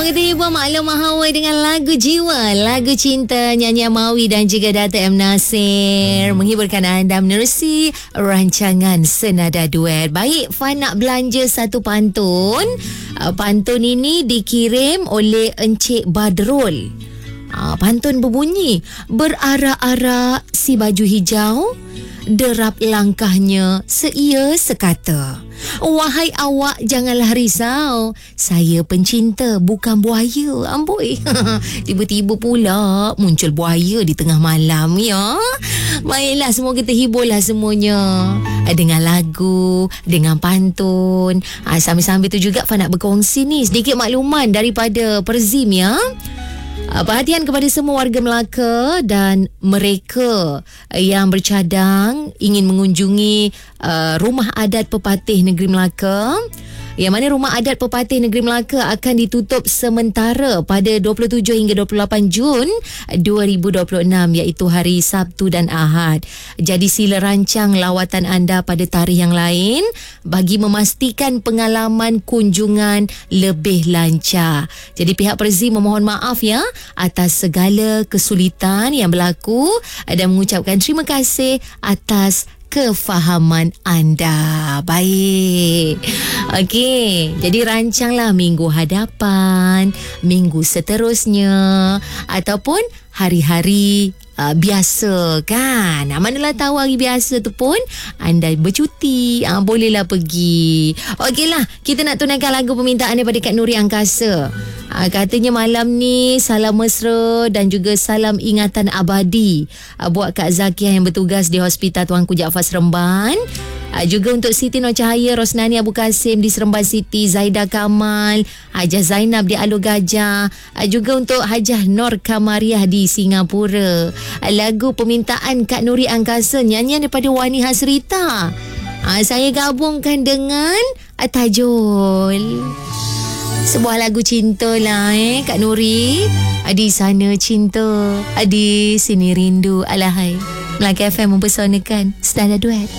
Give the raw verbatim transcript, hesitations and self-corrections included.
Kita hibur maklum Mahawai dengan lagu Jiwa, lagu cinta nyanyian Mawi dan juga Dato' M. Nasir, menghiburkan anda menerusi rancangan Senada Duet. Baik, Fan nak belanja satu pantun. Uh, pantun ini dikirim oleh Encik Badrul. Uh, pantun berbunyi, berarak-arak si baju hijau, derap langkahnya seia sekata. Wahai awak, janganlah risau, saya pencinta bukan buaya. Amboi. Tiba-tiba pula muncul buaya di tengah malam ya. Baiklah, semoga terhiburlah semuanya dengan lagu, dengan pantun. Ha, sambil-sambil tu juga Fan nak berkongsi ni sedikit makluman daripada Perzim ya. Perhatian kepada semua warga Melaka dan mereka yang bercadang ingin mengunjungi uh, Rumah Adat Pepatih Negeri Melaka, yang mana Rumah Adat Pepatih Negeri Melaka akan ditutup sementara pada dua puluh tujuh hingga dua puluh lapan Jun dua ribu dua puluh enam, iaitu hari Sabtu dan Ahad. Jadi sila rancang lawatan anda pada tarikh yang lain bagi memastikan pengalaman kunjungan lebih lancar. Jadi pihak Perzim memohon maaf ya atas segala kesulitan yang berlaku dan mengucapkan terima kasih atas kefahaman anda. Baik. Okey, jadi rancanglah minggu hadapan, minggu seterusnya ataupun hari-hari uh, biasa kan. Nah, manalah tahu hari biasa tu pun anda bercuti, uh, bolehlah pergi. Okeylah, kita nak tunaikan lagu permintaan daripada Kak Nuri Angkasa. Uh, katanya malam ni salam mesra dan juga salam ingatan abadi uh, buat Kak Zakiah yang bertugas di Hospital Tuanku Jaafar Seremban. Uh, juga untuk Siti Nur Cahaya Rosnani Abu Kasim di Seremban City, Zaida Kamal, Hajah Zainab di Alur Gajah, uh, juga untuk Hajah Nur Kamariah di Singapura. Uh, lagu permintaan Kak Nuri Angkasa, nyanyian daripada Wani Hasrita. Uh, saya gabungkan dengan uh, Tajul. Sebuah lagu cinta lah eh Kak Nuri. Di sana cinta, di sini rindu. Alahai, Melaka F M mempersanakan Senada Duet.